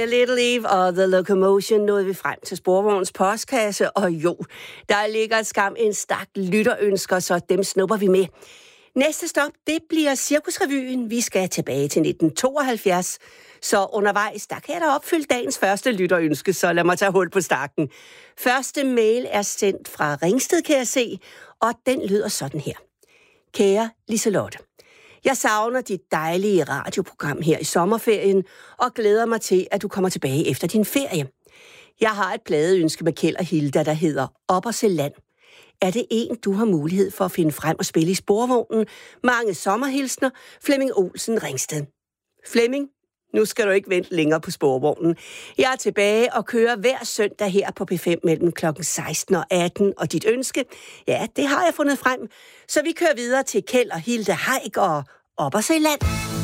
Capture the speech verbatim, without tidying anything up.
Little Eve og The Locomotion nåede vi frem til Sporvognens postkasse, og jo, der ligger skam en stak lytterønsker, så dem snupper vi med. Næste stop, det bliver Cirkusrevyen. Vi skal tilbage til nitten tooghalvfjerds, så undervejs, der kan jeg da opfylde dagens første lytterønske, så lad mig tage hul på stakken. Første mail er sendt fra Ringsted, kan jeg se, og den lyder sådan her. Kære Liselotte, jeg savner dit dejlige radioprogram her i sommerferien, og glæder mig til, at du kommer tilbage efter din ferie. Jeg har et pladeønske med Kjeld og Hilda, der hedder Op og se land. Er det en, du har mulighed for at finde frem og spille i Sporvognen? Mange sommerhilsner, Flemming Olsen, Ringsted. Flemming, nu skal du ikke vente længere på Sporvognen. Jeg er tilbage og kører hver søndag her på P fem mellem klokken seksten og atten, og dit ønske, ja, det har jeg fundet frem. Så vi kører videre til Kjeld og Hilda Haik og Op og se land.